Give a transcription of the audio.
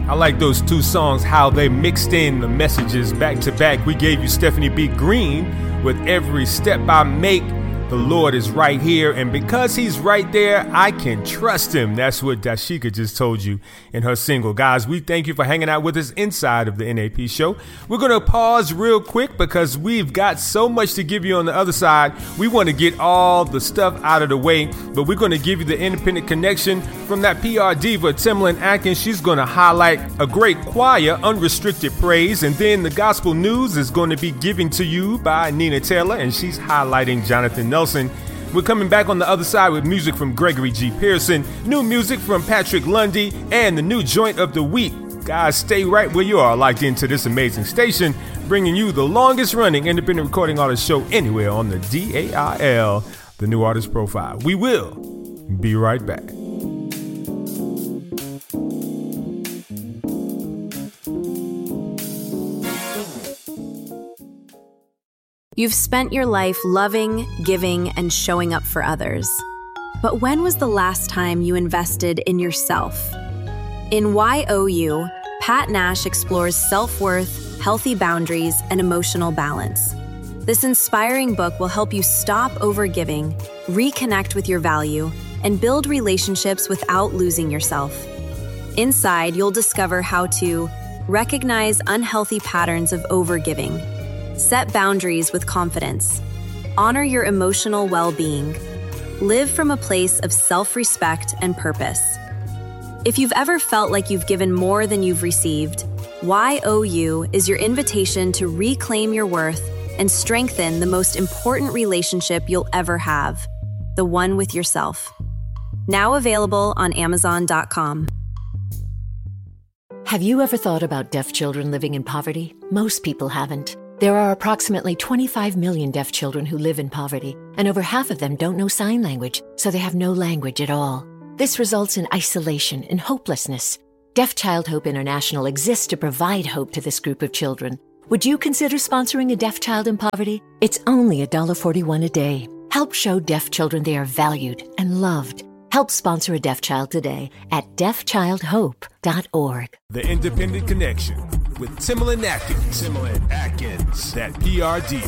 I like those two songs, how they mixed in the messages back to back. We gave you Stephanie B. Green with Every Step I Make. The Lord is right here, and because he's right there, I can trust him. That's what Dashika just told you in her single. Guys, we thank you for hanging out with us inside of the NAP show. We're going to pause real quick because we've got so much to give you on the other side. We want to get all the stuff out of the way, but we're going to give you the independent connection from that PR diva, Timbaland Atkins. She's going to highlight a great choir, Unrestricted Praise, and then the gospel news is going to be given to you by Nina Taylor, and she's highlighting Jonathan Nelson. We're coming back on the other side with music from Gregory G. Pearson, new music from Patrick Lundy, and the new joint of the week. Guys, stay right where you are, locked into this amazing station, bringing you the longest running independent recording artist show anywhere on the DAIL, the New Artist Profile. We will be right back. You've spent your life loving, giving, and showing up for others. But when was the last time you invested in yourself? In YOU, Pat Nash explores self-worth, healthy boundaries, and emotional balance. This inspiring book will help you stop overgiving, reconnect with your value, and build relationships without losing yourself. Inside, you'll discover how to recognize unhealthy patterns of overgiving, set boundaries with confidence, honor your emotional well-being, live from a place of self-respect and purpose. If you've ever felt like you've given more than you've received, YOU is your invitation to reclaim your worth and strengthen the most important relationship you'll ever have, the one with yourself. Now available on Amazon.com. Have you ever thought about deaf children living in poverty? Most people haven't. There are approximately 25 million deaf children who live in poverty, and over half of them don't know sign language, so they have no language at all. This results in isolation and hopelessness. Deaf Child Hope International exists to provide hope to this group of children. Would you consider sponsoring a deaf child in poverty? It's only $1.41 a day. Help show deaf children they are valued and loved. Help sponsor a deaf child today at deafchildhope.org. The Independent Connection with Timbaland Atkins. That PR diva.